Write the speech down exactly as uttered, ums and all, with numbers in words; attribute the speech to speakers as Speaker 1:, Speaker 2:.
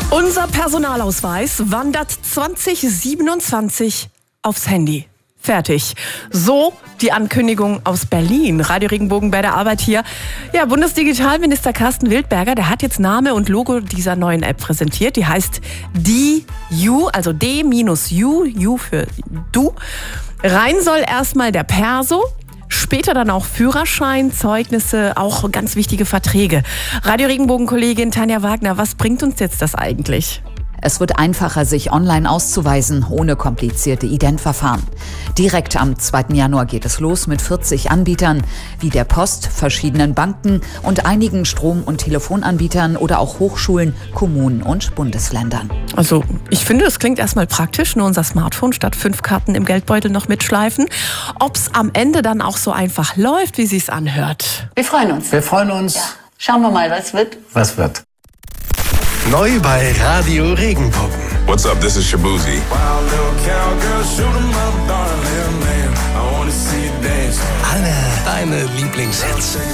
Speaker 1: Unser Personalausweis wandert zwanzig siebenundzwanzig aufs Handy. Fertig. So die Ankündigung aus Berlin. Radio Regenbogen bei der Arbeit hier. Ja, Bundesdigitalminister Carsten Wildberger, der hat jetzt Name und Logo dieser neuen App präsentiert. Die heißt D U, also D-U, U für Du. Rein soll erstmal der Perso. Später dann auch Führerschein, Zeugnisse, auch ganz wichtige Verträge. Radio Regenbogen-Kollegin Tanja Wagner, was bringt uns jetzt das eigentlich?
Speaker 2: Es wird einfacher, sich online auszuweisen, ohne komplizierte Identverfahren. Direkt am zweiten Januar geht es los mit vierzig Anbietern, wie der Post, verschiedenen Banken und einigen Strom- und Telefonanbietern oder auch Hochschulen, Kommunen und Bundesländern.
Speaker 1: Also ich finde, es klingt erstmal praktisch, nur unser Smartphone statt fünf Karten im Geldbeutel noch mitschleifen. Ob es am Ende dann auch so einfach läuft, wie sich's anhört.
Speaker 3: Wir freuen uns.
Speaker 4: Wir freuen uns.
Speaker 3: Ja. Schauen wir mal, was wird.
Speaker 4: Was wird?
Speaker 5: Neu bei Radio Regenbogen.
Speaker 6: What's up, this is Shabuzi.
Speaker 5: Alle deine Lieblingshits.